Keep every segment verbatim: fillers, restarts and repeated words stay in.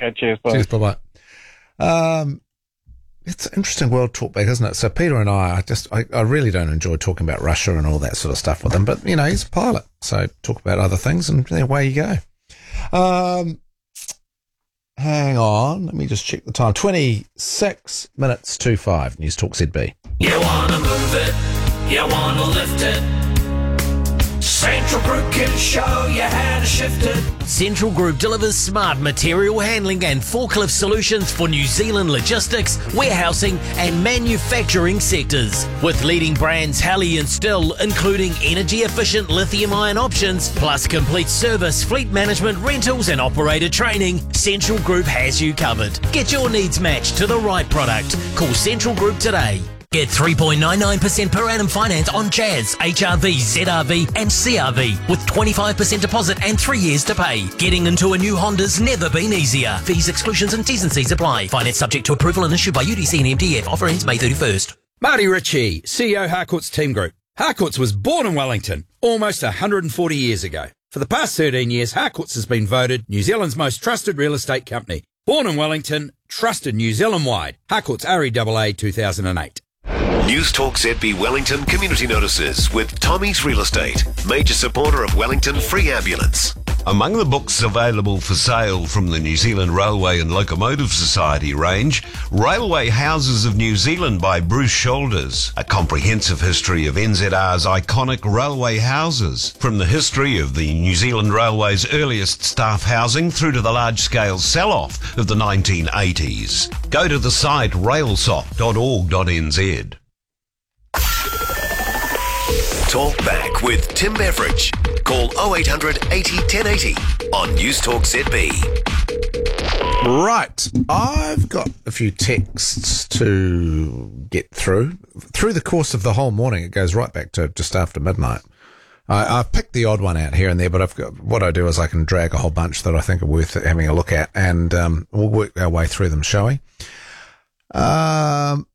Okay, cheers, bye. Cheers, bye-bye. Um, it's an interesting world talk back, isn't it? So Peter and I, I just, I, I really don't enjoy talking about Russia and all that sort of stuff with him, but, you know, he's a pilot, so talk about other things and away you go. Um, hang on, let me just check the time. twenty-six minutes to five, News Talk Z B. You wanna move it, you wanna lift it. Central Group can show you how to shift it. Central Group delivers smart material handling and forklift solutions for New Zealand logistics, warehousing and manufacturing sectors. With leading brands Halley and Still, including energy-efficient lithium-ion options, plus complete service, fleet management, rentals and operator training, Central Group has you covered. Get your needs matched to the right product. Call Central Group today. Get three point nine nine percent per annum finance on Jazz, H R V, Z R V and C R V with twenty-five percent deposit and three years to pay. Getting into a new Honda's never been easier. Fees, exclusions and T's and C's apply. Finance subject to approval and issued by U D C and M D F. Offer ends May thirty-first. Marty Ritchie, C E O Harcourt's Team Group. Harcourt's was born in Wellington almost one hundred forty years ago. For the past thirteen years, Harcourt's has been voted New Zealand's most trusted real estate company. Born in Wellington, trusted New Zealand-wide. Harcourt's R E A A two thousand eight. News Talk Z B Wellington community notices with Tommy's Real Estate, major supporter of Wellington Free Ambulance. Among the books available for sale from the New Zealand Railway and Locomotive Society range, Railway Houses of New Zealand by Bruce Shoulders, a comprehensive history of N Z R's iconic railway houses, from the history of the New Zealand Railway's earliest staff housing through to the large-scale sell-off of the nineteen eighties. Go to the site railsoc dot org dot n z. Talk back with Tim Beveridge. Call oh eight hundred eighty ten eighty on News Talk Z B. Right, I've got a few texts to get through. Through the course of the whole morning, it goes right back to just after midnight. I, I've picked the odd one out here and there, but I've got, what I do is I can drag a whole bunch that I think are worth having a look at, and um, we'll work our way through them, shall we? Um...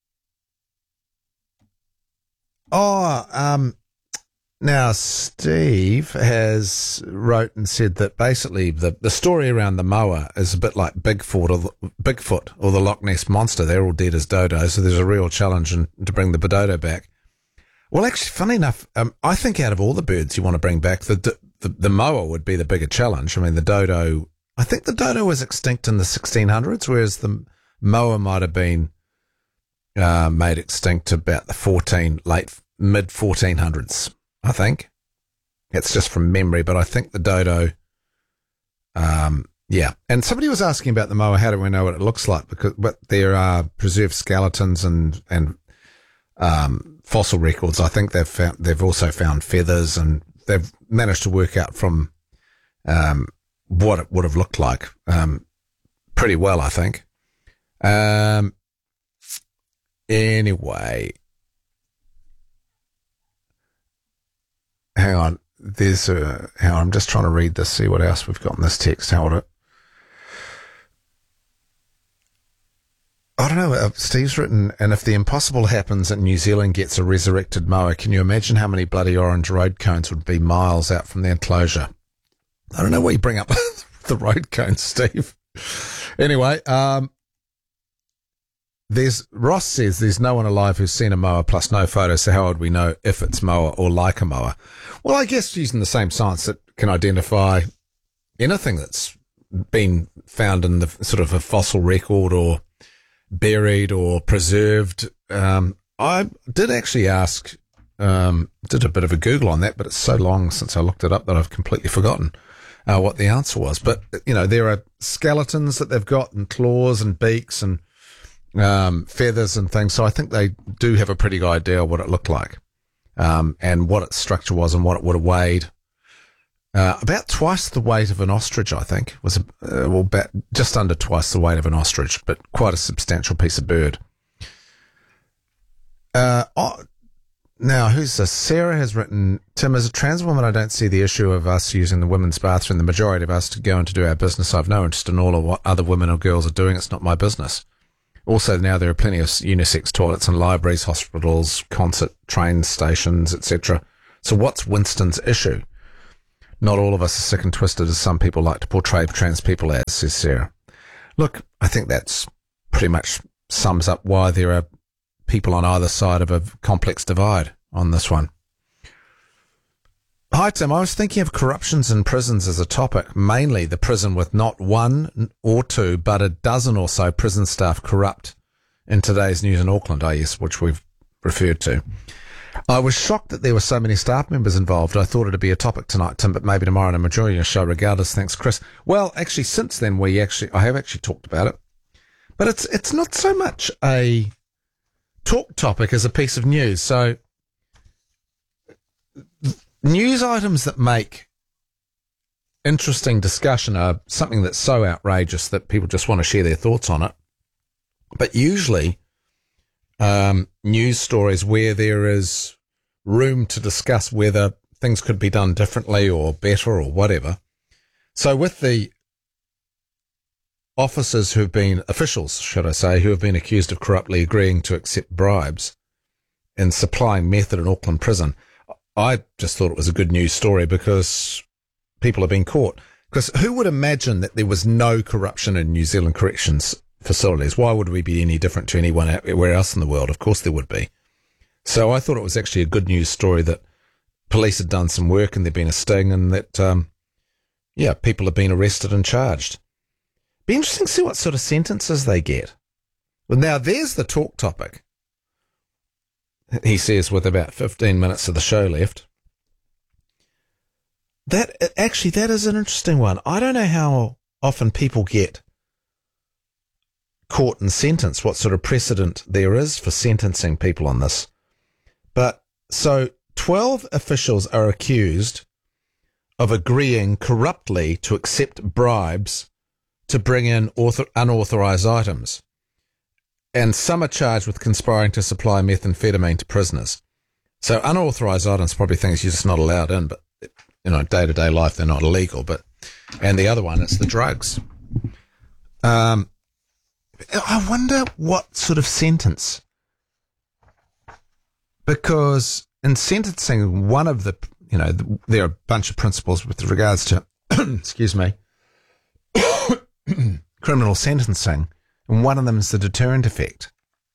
Oh, um, now Steve has wrote and said that basically the, the story around the moa is a bit like Bigfoot or the, Bigfoot or the Loch Ness Monster. They're all dead as dodo, so there's a real challenge in, to bring the dodo back. Well, actually, funny enough, um, I think out of all the birds you want to bring back, the, the the moa would be the bigger challenge. I mean, the dodo, I think the dodo was extinct in the sixteen hundreds, whereas the moa might have been uh, made extinct about the fourteen late. mid fourteen hundreds, I think. It's just from memory, but I think the dodo, um, yeah. And somebody was asking about the moa, how do we know what it looks like? Because, but there are preserved skeletons and, and, um, fossil records. I think they've found, they've also found feathers, and they've managed to work out from, um, what it would have looked like, um, pretty well, I think. Um, anyway, Hang on, there's a, hang on, I'm just trying to read this, see what else we've got in this text. Hold it. I don't know, uh, Steve's written, and if the impossible happens and New Zealand gets a resurrected moa, can you imagine how many bloody orange road cones would be miles out from the enclosure? I don't know why you bring up the road cones, Steve. Anyway, um, There's Ross says there's no one alive who's seen a moa plus no photos, so how would we know if it's moa or like a moa? Well, I guess using the same science that can identify anything that's been found in the sort of a fossil record or buried or preserved. Um, I did actually ask, um, did a bit of a Google on that, but it's so long since I looked it up that I've completely forgotten uh, what the answer was. But, you know, there are skeletons that they've got and claws and beaks and Um, feathers and things. So I think they do have a pretty good idea of what it looked like, um, and what its structure was and what it would have weighed. Uh, about twice the weight of an ostrich, I think, was, a, uh, well, about just under twice the weight of an ostrich, but quite a substantial piece of bird. Uh, oh, now, who's this? Sarah has written, Tim, as a trans woman, I don't see the issue of us using the women's bathroom. The majority of us to go and to do our business. I've no interest in all of what other women or girls are doing. It's not my business. Also, now there are plenty of unisex toilets in libraries, hospitals, concert, train stations, et cetera. So what's Winston's issue? Not all of us are sick and twisted as some people like to portray trans people as, says Sarah. Look, I think that's pretty much sums up why there are people on either side of a complex divide on this one. Hi, Tim. I was thinking of corruptions in prisons as a topic, mainly the prison with not one or two, but a dozen or so prison staff corrupt in today's news in Auckland, I guess, which we've referred to. I was shocked that there were so many staff members involved. I thought it'd be a topic tonight, Tim, but maybe tomorrow in a majority show regardless. Thanks, Chris. Well, actually, since then, we actually, I have actually talked about it, but it's, it's not so much a talk topic as a piece of news. So, news items that make interesting discussion are something that's so outrageous that people just want to share their thoughts on it. But usually, um, news stories where there is room to discuss whether things could be done differently or better or whatever. So with the officers who've been, officials, should I say, who have been accused of corruptly agreeing to accept bribes in supplying meth in Auckland prison, I just thought it was a good news story because people have been caught. Because who would imagine that there was no corruption in New Zealand corrections facilities? Why would we be any different to anyone anywhere else in the world? Of course there would be. So I thought it was actually a good news story that police had done some work and there'd been a sting and that, um, yeah, people have been arrested and charged. Be interesting to see what sort of sentences they get. Well, now there's the talk topic. He says with about fifteen minutes of the show left. That actually, that is an interesting one. I don't know how often people get caught and sentenced, what sort of precedent there is for sentencing people on this. But so twelve officials are accused of agreeing corruptly to accept bribes to bring in author- unauthorized items. And some are charged with conspiring to supply methamphetamine to prisoners. So unauthorized items, probably things you're just not allowed in, but, you know, day-to-day life, they're not illegal. But, and the other one, it's the drugs. Um, I wonder what sort of sentence. Because in sentencing, one of the, you know, there are a bunch of principles with regards to, excuse me, criminal sentencing. And one of them is the deterrent effect.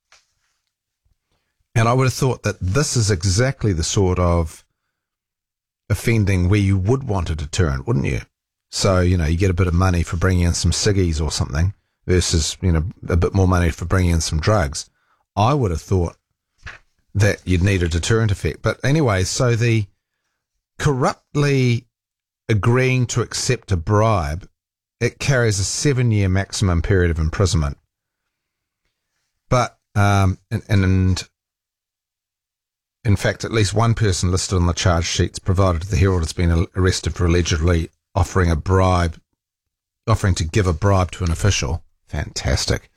And I would have thought that this is exactly the sort of offending where you would want a deterrent, wouldn't you? So, you know, you get a bit of money for bringing in some ciggies or something versus, you know, a bit more money for bringing in some drugs. I would have thought that you'd need a deterrent effect. But anyway, so the corruptly agreeing to accept a bribe, it carries a seven-year maximum period of imprisonment. But, um, and, and in fact, at least one person listed on the charge sheets provided to the Herald has been arrested for allegedly offering a bribe, offering to give a bribe to an official. Fantastic.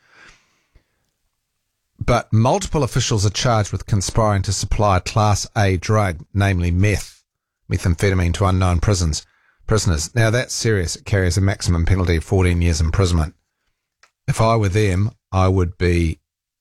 But multiple officials are charged with conspiring to supply a Class A drug, namely meth, methamphetamine, to unknown prisons. Prisoners. Now that's serious. It carries a maximum penalty of fourteen years imprisonment. If I were them, I would be,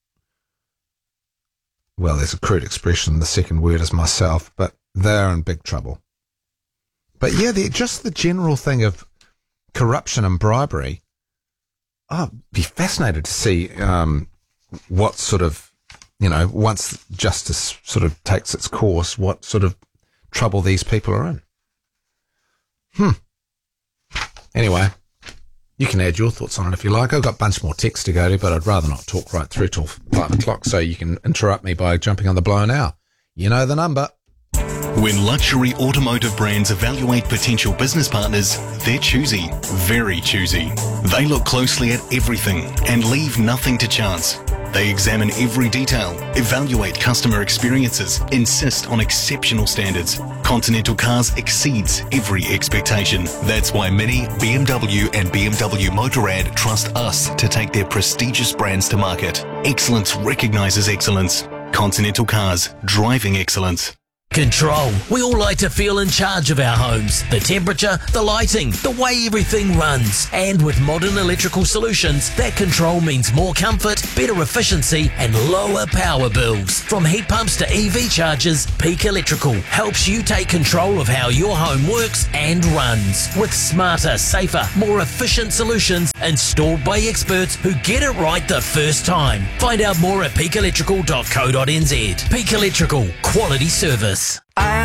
well, there's a crude expression, the second word is myself, but they're in big trouble. But yeah, just the general thing of corruption and bribery, I'd be fascinated to see um, what sort of, you know, once justice sort of takes its course, what sort of trouble these people are in. Hmm. Anyway, you can add your thoughts on it if you like. I've got a bunch more text to go to, but I'd rather not talk right through till five o'clock, so you can interrupt me by jumping on the blow now. You know the number. When luxury automotive brands evaluate potential business partners, they're choosy, very choosy. They look closely at everything and leave nothing to chance. They examine every detail, evaluate customer experiences, insist on exceptional standards. Continental Cars exceeds every expectation. That's why many B M W and B M W Motorrad trust us to take their prestigious brands to market. Excellence recognises excellence. Continental Cars, driving excellence. Control. We all like to feel in charge of our homes. The temperature, the lighting, the way everything runs. And with modern electrical solutions, that control means more comfort, better efficiency and lower power bills. From heat pumps to E V chargers, Peak Electrical helps you take control of how your home works and runs. With smarter, safer, more efficient solutions installed by experts who get it right the first time. Find out more at peak electrical dot co dot n z. Peak Electrical, quality service.